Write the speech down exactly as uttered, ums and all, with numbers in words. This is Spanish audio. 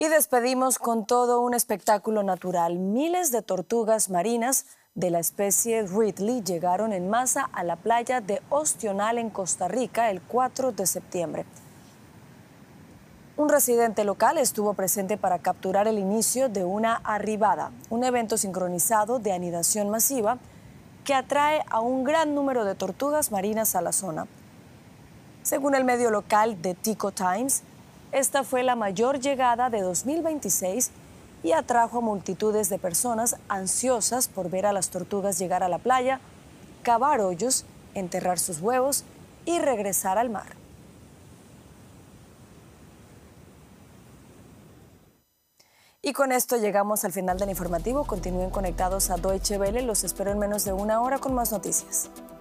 Y despedimos con todo un espectáculo natural. Miles de tortugas marinas de la especie Ridley llegaron en masa a la playa de Ostional en Costa Rica el cuatro de septiembre. Un residente local estuvo presente para capturar el inicio de una arribada, un evento sincronizado de anidación masiva que atrae a un gran número de tortugas marinas a la zona. Según el medio local The Tico Times, esta fue la mayor llegada de dos mil veintiséis y atrajo a multitudes de personas ansiosas por ver a las tortugas llegar a la playa, cavar hoyos, enterrar sus huevos y regresar al mar. Y con esto llegamos al final del informativo. Continúen conectados a Deutsche Welle. Los espero en menos de una hora con más noticias.